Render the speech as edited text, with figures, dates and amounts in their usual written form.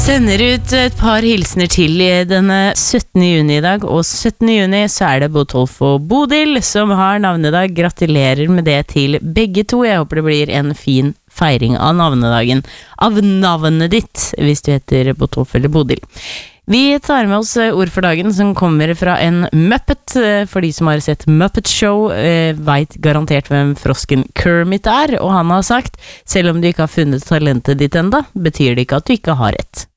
Sender ut et par hilsner til denne 17. juni i dag, og 17. juni så det Botolf og Bodil som har navnedag. Gratulerer med det til begge to. Jeg håper det blir en fin feiring av navnedagen, av navnet ditt, hvis du heter Botolf eller Bodil. Vi tar med oss ord for dagen som kommer fra en Muppet. For de som har sett Muppet Show vet garantert hvem frosken Kermit og han har sagt, selv om du ikke har funnet talentet ditt enda, betyr det ikke at du ikke har rett.